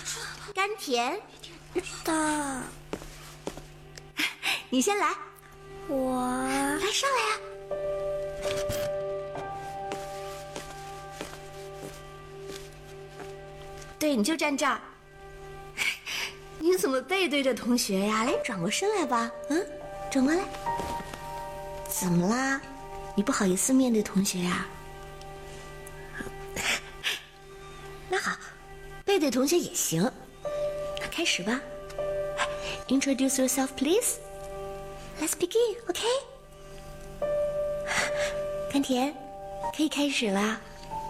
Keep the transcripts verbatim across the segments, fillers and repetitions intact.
甘甜。 大， 你先来。 我来上来呀、对，你就站这儿。你怎么背对着同学呀？来，转过身来吧。嗯，转过来。怎么啦？你不好意思面对同学呀？那好，背对同学也行。那开始吧。Introduce yourself, please. Let's begin, OK? 甘甜，可以开始啦。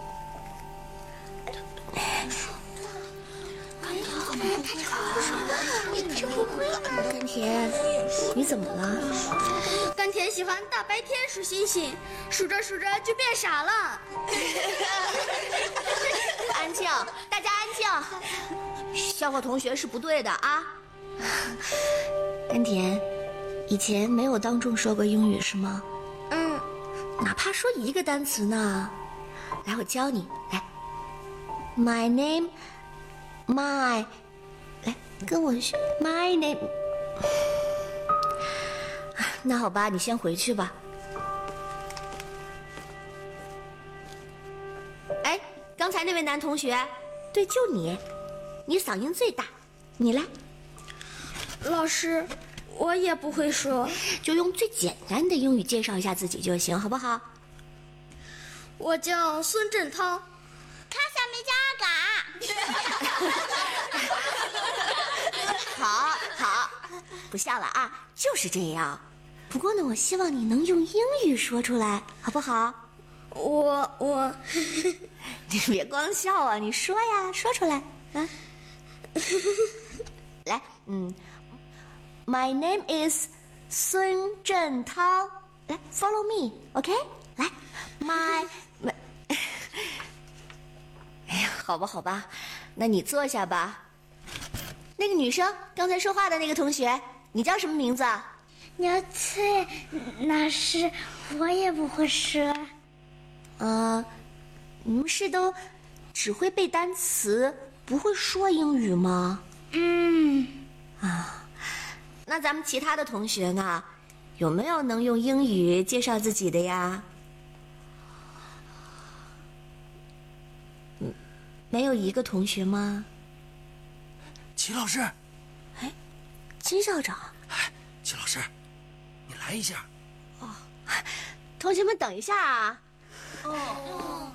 甘甜，你怎么了？ 甘甜喜欢大白天数星星，数着数着就变傻了。 安静，大家安静。笑话同学是不对的啊。甘甜，以前没有当众说过英语是吗？ 嗯， 哪怕说一个单词呢？来，我教你。来 ，My name, my， 来跟我学 My name。那好吧，你先回去吧。哎，刚才那位男同学，对，就你，你嗓音最大，你来。 老师，我也不会说， 就用最简单的英语介绍一下自己就行，好不好？ 我叫孙振涛。 他小名叫阿嘎。好，好，不笑了啊，就是这样。不过呢，我希望你能用英语说出来，好不好？ 我我， 你别光笑啊，你说呀，说出来啊。来，嗯 ，My name is 孙振涛。来 ，Follow me，OK？、Okay? 来 ，My， my 哎呀，好吧，好吧，那你坐下吧。那个女生，刚才说话的那个同学，你叫什么名字啊？ 牛翠，那是我也不会说。 呃，你们是都只会背单词，不会说英语吗？ 嗯， 啊，那咱们其他的同学呢？有没有能用英语介绍自己的呀？嗯，没有一个同学吗？ 齐老师， 哎，金校长。 哎，齐老师，你来一下。 哦，同学们等一下啊。哦。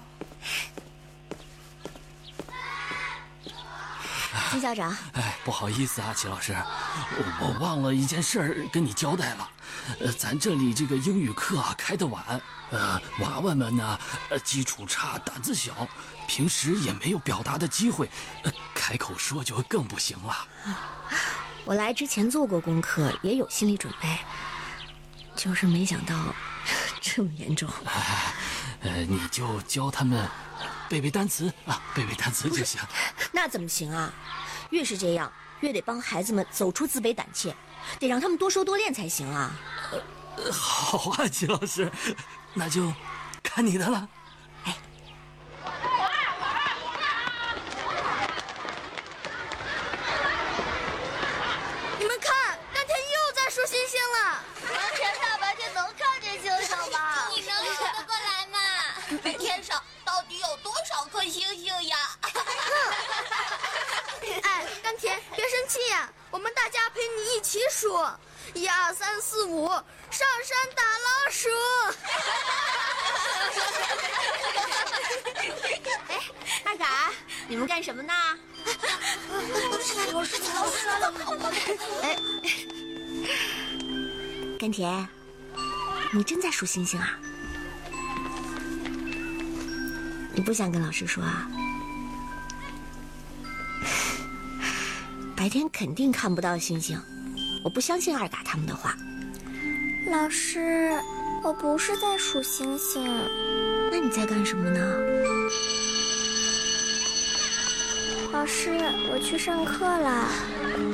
金校长， 哎，不好意思啊，齐老师，我我忘了一件事儿跟你交代了。呃，咱这里这个英语课啊开得晚，呃，娃娃们呢，呃，基础差，胆子小，平时也没有表达的机会，呃，开口说就更不行了。 我来之前做过功课，也有心理准备，就是没想到这么严重。 哎，呃，你就教他们背背单词啊，背背单词就行。 那怎么行啊？越是这样，越得帮孩子们走出自卑胆怯，得让他们多说多练才行啊。 呃，好啊，齐老师，那就看你的了。 哎， 你们看，甘甜又在数星星了。 完全大白天能看见星星吗？ 你能数得过来吗？天上到底有多少颗星星呀？ 哎，甘甜，别生气呀，我们大家陪你一起数，一二三四五，上山打老鼠。 哎，二嘎，你们干什么呢？ 老师，老师来了！ 哎，甘甜，你真在数星星啊？你不想跟老师说啊？白天肯定看不到星星，我不相信二嘎他们的话。 老师，我不是在数星星。 那你在干什么呢？ 老师，我去上课了。